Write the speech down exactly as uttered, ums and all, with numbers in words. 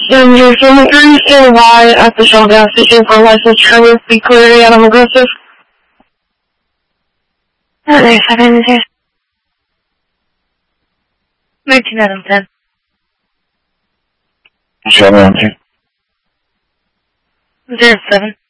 And your phone three stand by at the Shell gas station for license driver. Be clear to Adam Aggressive. nineteen Adam ten. seven one two. Zero seven.